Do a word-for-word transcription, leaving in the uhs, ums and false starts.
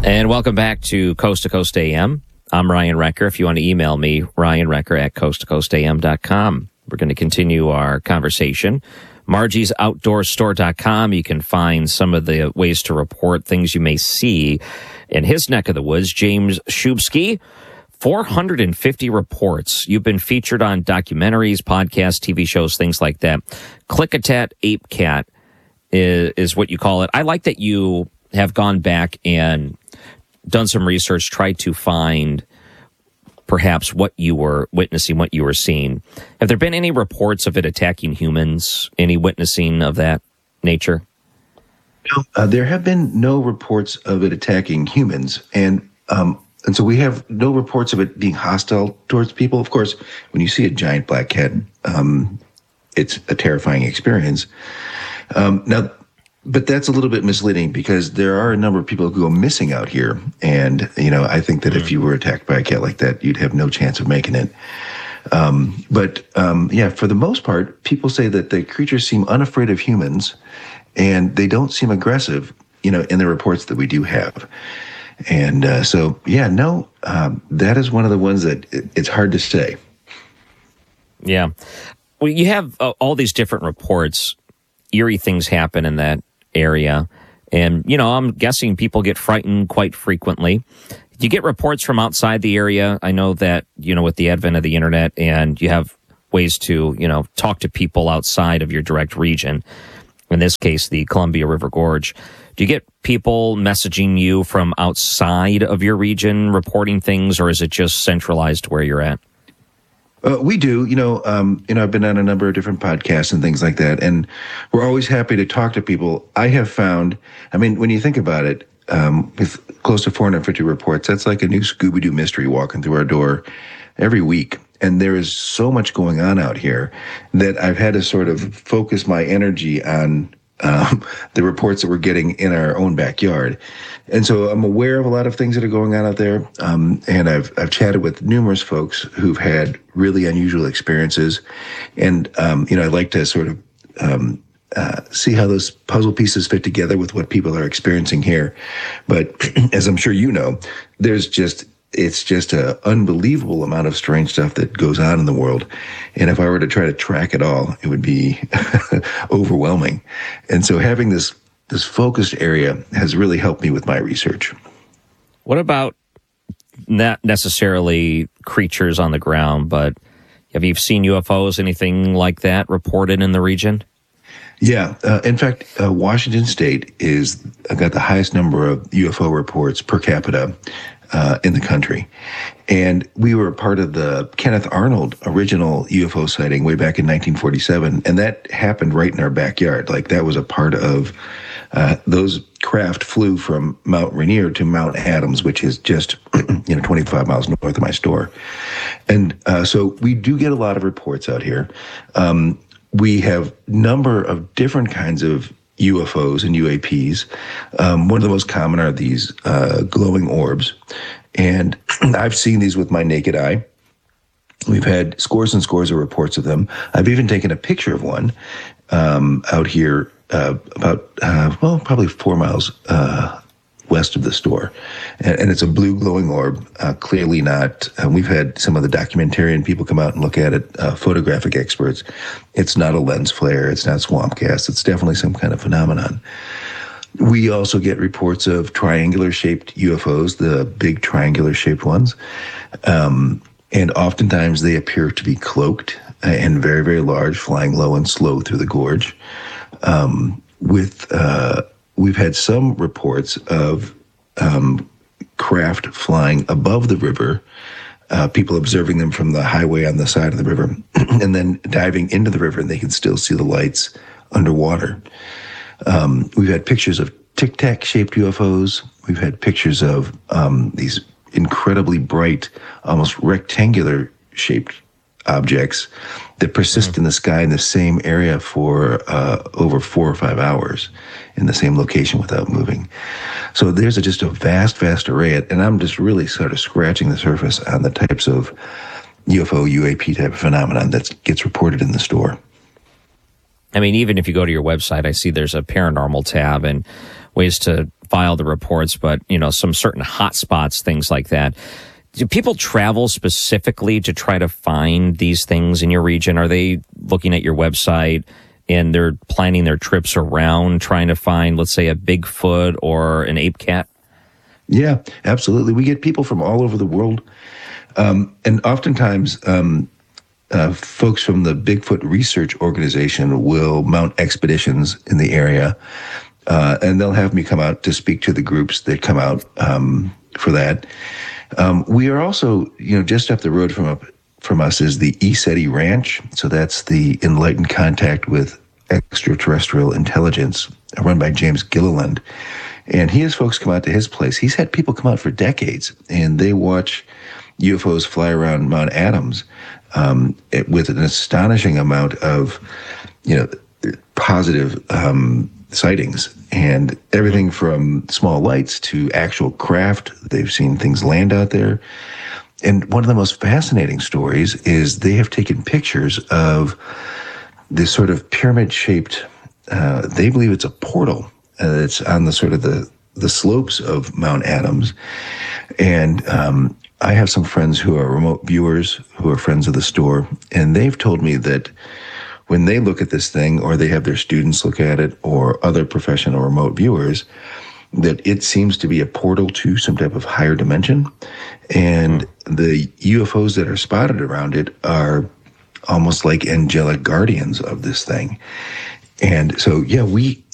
And welcome back to Coast to Coast A M. I'm Ryan Recker. If you want to email me, Ryan Recker at coast to coast a m dot com. We're going to continue our conversation. Margie's Outdoor Store dot com. You can find some of the ways to report things you may see in his neck of the woods. James Shubsky, four hundred fifty reports. You've been featured on documentaries, podcasts, T V shows, things like that. Klickitat Ape Cat is, is what you call it. I like that you have gone back and done some research, tried to find perhaps what you were witnessing, what you were seeing. Have there been any reports of it attacking humans? Any witnessing of that nature? No, uh, there have been no reports of it attacking humans, and um, and so we have no reports of it being hostile towards people. Of course, when you see a giant black cat, um, it's a terrifying experience. Um, now, but that's a little bit misleading because there are a number of people who go missing out here. And, you know, I think that mm-hmm. if you were attacked by a cat like that, you'd have no chance of making it. Um, but, um, yeah, for the most part, people say that the creatures seem unafraid of humans and they don't seem aggressive, you know, in the reports that we do have. And uh, so, yeah, no, um, that is one of the ones that it, it's hard to say. Yeah. Well, you have uh, all these different reports. Eerie things happen in that area. And, you know, I'm guessing people get frightened quite frequently. Do you get reports from outside the area? I know that, you know, with the advent of the internet and you have ways to, you know, talk to people outside of your direct region. In this case, the Columbia River Gorge. Do you get people messaging you from outside of your region reporting things, or is it just centralized where you're at? Uh, we do, you know, um, you know, I've been on a number of different podcasts and things like that, and we're always happy to talk to people. I have found, I mean, when you think about it, um, with close to four hundred fifty reports, that's like a new Scooby-Doo mystery walking through our door every week. And there is so much going on out here that I've had to sort of focus my energy on um, the reports that we're getting in our own backyard. And so I'm aware of a lot of things that are going on out there. Um, and I've, I've chatted with numerous folks who've had really unusual experiences. And, um, you know, I'd like to sort of, um, uh, see how those puzzle pieces fit together with what people are experiencing here. But as I'm sure you know, there's just, it's just an unbelievable amount of strange stuff that goes on in the world. And if I were to try to track it all, it would be overwhelming. And so having this This focused area has really helped me with my research. What about not necessarily creatures on the ground, but have you seen U F Os, anything like that reported in the region? Yeah. Uh, in fact, uh, Washington State is got the highest number of U F O reports per capita uh, in the country. And we were part of the Kenneth Arnold original U F O sighting way back in nineteen forty-seven. And that happened right in our backyard. Like that was a part of Uh, those craft flew from Mount Rainier to Mount Adams, which is just, you know, twenty-five miles north of my store. And uh, so we do get a lot of reports out here. Um, we have a number of different kinds of U F Os and U A Ps. Um, one of the most common are these uh, glowing orbs. And I've seen these with my naked eye. We've had scores and scores of reports of them. I've even taken a picture of one um, out here Uh, about, uh, well, probably four miles uh, west of the store. And, and it's a blue glowing orb, uh, clearly not, uh, we've had some of the documentarian people come out and look at it, uh, photographic experts. It's not a lens flare. It's not swamp gas. It's definitely some kind of phenomenon. We also get reports of triangular-shaped U F Os, the big triangular-shaped ones. Um, and oftentimes they appear to be cloaked and very, very large, flying low and slow through the gorge. Um, with, uh, we've had some reports of, um, craft flying above the river, uh, people observing them from the highway on the side of the river, and then diving into the river and they can still see the lights underwater. Um, we've had pictures of Tic Tac shaped U F Os. We've had pictures of, um, these incredibly bright, almost rectangular shaped objects that persist mm-hmm. in the sky in the same area for uh, over four or five hours in the same location without moving. So there's a, just a vast, vast array. And I'm just really sort of scratching the surface on the types of U F O, U A P type of phenomenon that gets reported in the store. I mean, even if you go to your website, I see there's a paranormal tab. And ways to file the reports, but, you know, some certain hot spots, things like that. Do people travel specifically to try to find these things in your region? Are they looking at your website and they're planning their trips around trying to find, let's say, a Bigfoot or an ape cat? Yeah, absolutely. We get people from all over the world. Um, and oftentimes, um, uh, folks from the Bigfoot Research Organization will mount expeditions in the area, uh, and they'll have me come out to speak to the groups that come out um, for that. Um, we are also, you know, just up the road from up, from us is the ECETI Ranch. So that's the Enlightened Contact with Extraterrestrial Intelligence, run by James Gilliland. And he has folks come out to his place. He's had people come out for decades, and they watch U F Os fly around Mount Adams um, it, with an astonishing amount of, you know, positive um, sightings, and everything from small lights to actual craft. They've seen things land out there. And one of the most fascinating stories is they have taken pictures of this sort of pyramid-shaped, uh, they believe it's a portal that's on the sort of the, the slopes of Mount Adams. And um, I have some friends who are remote viewers who are friends of the store, and they've told me that when they look at this thing, or they have their students look at it, or other professional remote viewers, that it seems to be a portal to some type of higher dimension. And the U F Os that are spotted around it are almost like angelic guardians of this thing. And so, yeah, we